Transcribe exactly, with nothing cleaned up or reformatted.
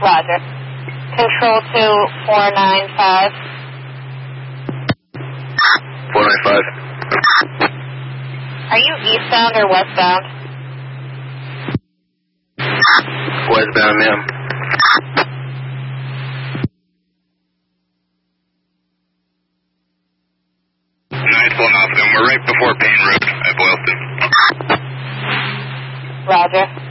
Roger. Control to four nine five. four nine five. Are you eastbound or westbound? Westbound, ma'am. nine four Northbound. We're right before Payne Road at Boylston. Roger.